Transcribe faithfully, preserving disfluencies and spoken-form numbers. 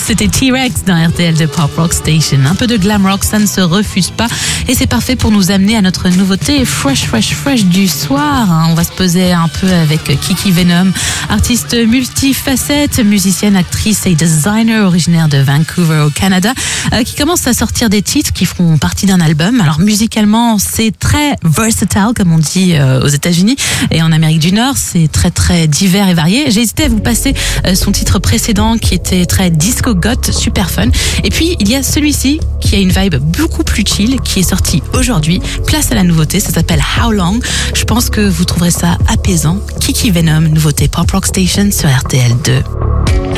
C'était T-Rex dans R T L de Pop Rock Station. Un peu de glam rock, ça ne se refuse pas. Et c'est parfait pour nous amener à notre nouveauté fresh, fresh, fresh du soir. On va se poser un peu avec Kiki Venom, artiste multifacette, musicienne, actrice et designer originaire de Vancouver au Canada, euh, qui commence à sortir des titres qui feront partie d'un album. Alors musicalement, c'est très versatile, comme on dit euh, aux États-Unis et en Amérique du Nord. C'est très, très divers et varié. J'ai hésité à vous passer euh, son titre précédent qui était très disco goth, super fun. Et puis, il y a celui-ci qui a une vibe beaucoup plus chill, qui est sorti aujourd'hui. Place à la nouveauté, ça s'appelle How Long. Je pense que vous trouverez ça apaisant. Kiki Venom, nouveauté Pop Rock Station sur R T L deux.